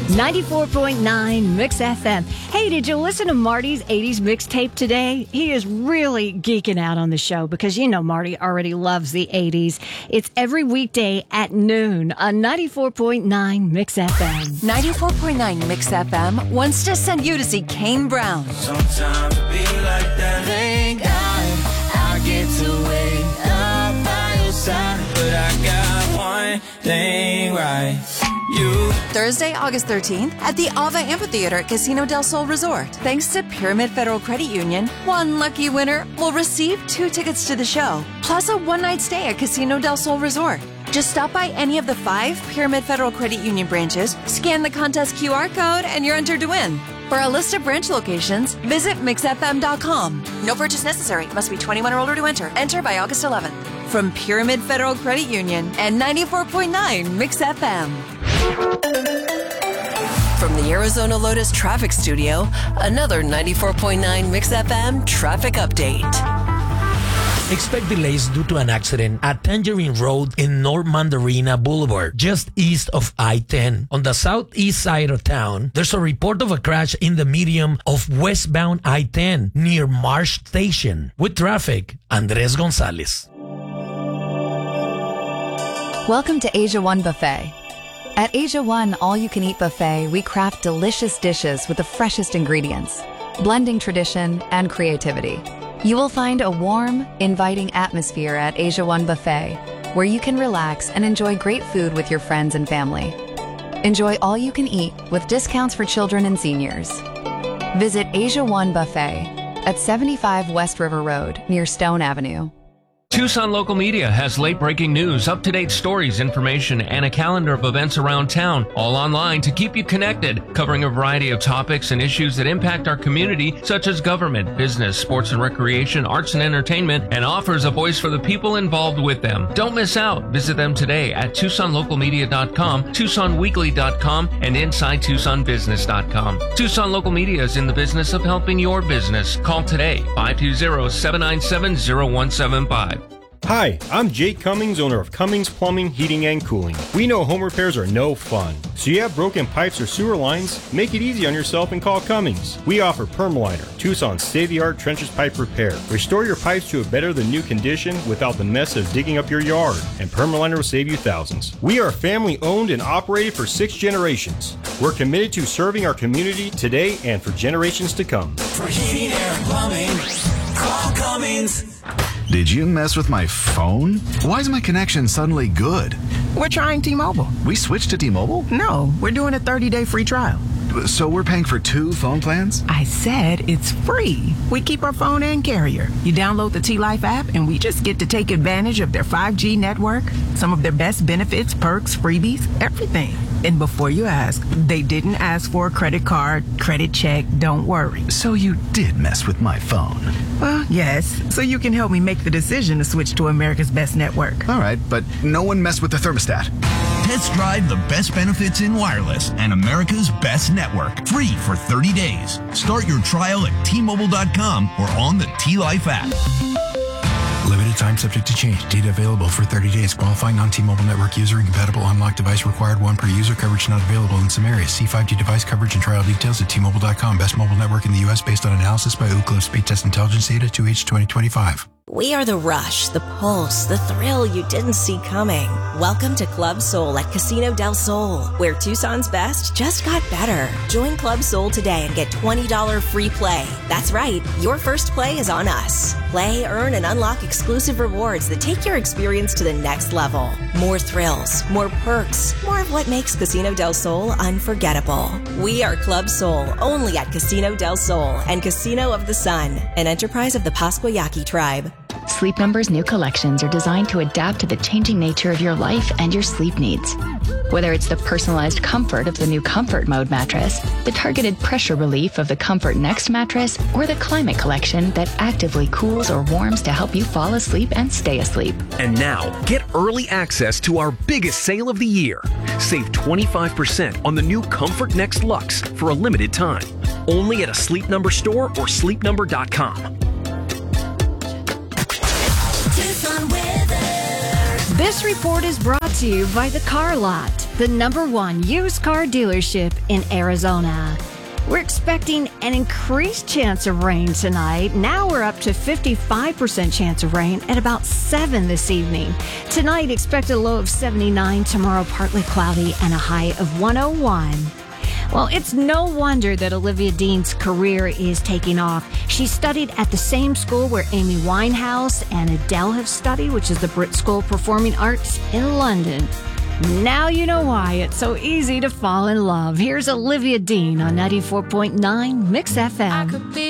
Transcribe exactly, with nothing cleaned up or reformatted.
ninety-four point nine Mix F M. Hey, did you listen to Marty's eighties mixtape today? He is really geeking out on the show because you know Marty already loves the eighties. It's every weekday at noon on ninety-four point nine Mix F M. ninety-four point nine Mix F M wants to send you to see Kane Brown. Sometimes it be like that. Thank God I get to wake up by your side, but I got one thing right. You. Thursday, August thirteenth at the Ava Amphitheater at Casino del Sol Resort. Thanks to Pyramid Federal Credit Union, one lucky winner will receive two tickets to the show, plus a one-night stay at Casino del Sol Resort. Just stop by any of the five Pyramid Federal Credit Union branches, scan the contest Q R code, and you're entered to win. For a list of branch locations, visit mix f m dot com. No purchase necessary. Must be twenty-one or older to enter. Enter by August eleventh. From Pyramid Federal Credit Union and ninety-four point nine Mix F M. From the Arizona Lotus Traffic Studio, another ninety-four point nine Mix F M traffic update. Expect delays due to an accident at Tangerine Road in North Mandarina Boulevard, just east of I ten. On the southeast side of town, there's a report of a crash in the medium of westbound I ten near Marsh Station. With traffic, Andres Gonzalez. Welcome to Asia One Buffet. At Asia One All-You-Can-Eat Buffet, we craft delicious dishes with the freshest ingredients, blending tradition and creativity. You will find a warm, inviting atmosphere at Asia One Buffet, where you can relax and enjoy great food with your friends and family. Enjoy all you can eat with discounts for children and seniors. Visit Asia One Buffet at seventy-five West River Road near Stone Avenue. Tucson Local Media has late-breaking news, up-to-date stories, information, and a calendar of events around town, all online to keep you connected, covering a variety of topics and issues that impact our community, such as government, business, sports and recreation, arts and entertainment, and offers a voice for the people involved with them. Don't miss out. Visit them today at tucson local media dot com, tucson weekly dot com, and inside tucson business dot com. Tucson Local Media is in the business of helping your business. Call today, five two zero, seven nine seven, zero one seven five. Hi, I'm Jake Cummings, owner of Cummings Plumbing, Heating, and Cooling. We know home repairs are no fun. So you have broken pipes or sewer lines? Make it easy on yourself and call Cummings. We offer Permaliner, Tucson's state-of-the-art trenches pipe repair. Restore your pipes to a better than new condition without the mess of digging up your yard, and Permaliner will save you thousands. We are family owned and operated for six generations. We're committed to serving our community today and for generations to come. For heating, air, and plumbing, call Cummings. Did you mess with my phone? Why is my connection suddenly good? We're trying T-Mobile. We switched to T-Mobile? No, we're doing a thirty-day free trial. So we're paying for two phone plans? I said it's free. We keep our phone and carrier. You download the T-Life app and we just get to take advantage of their five G network, some of their best benefits, perks, freebies, everything. And before you ask, they didn't ask for a credit card, credit check, don't worry. So you did mess with my phone? Well, yes. So you can help me make the decision to switch to America's best network. All right, but no one messed with the thermostat. Test drive the best benefits in wireless and America's best network. Free for thirty days. Start your trial at T Mobile dot com or on the T-Life app. Limited time subject to change. Data available for thirty days. Qualifying non-T-Mobile network user. Incompatible unlocked device required. One per user. Coverage not available in some areas. See five G device coverage and trial details at T Mobile dot com. Best mobile network in the U S based on analysis by Ookla Speed Test Intelligence data two H twenty twenty-five. We are the rush, the pulse, the thrill you didn't see coming. Welcome to Club Soul at Casino del Sol, where Tucson's best just got better. Join Club Soul today and get twenty dollars free play. That's right, your first play is on us. Play, earn, and unlock exclusive rewards that take your experience to the next level. More thrills, more perks, more of what makes Casino del Sol unforgettable. We are Club Soul, only at Casino del Sol and Casino of the Sun, an enterprise of the Pasquayaki tribe. Sleep Number's new collections are designed to adapt to the changing nature of your life and your sleep needs. Whether it's the personalized comfort of the new Comfort Mode mattress, the targeted pressure relief of the Comfort Next mattress, or the Climate Collection that actively cools or warms to help you fall asleep and stay asleep. And now, get early access to our biggest sale of the year. Save twenty-five percent on the new Comfort Next Luxe for a limited time. Only at a Sleep Number store or sleep number dot com. This report is brought to you by The Car Lot, the number one used car dealership in Arizona. We're expecting an increased chance of rain tonight. Now we're up to fifty-five percent chance of rain at about seven this evening. Tonight, expect a low of seventy-nine. Tomorrow, partly cloudy and a high of one oh one. Well, it's no wonder that Olivia Dean's career is taking off. She studied at the same school where Amy Winehouse and Adele have studied, which is the Brit School of Performing Arts in London. Now you know why it's so easy to fall in love. Here's Olivia Dean on ninety-four point nine Mix F M.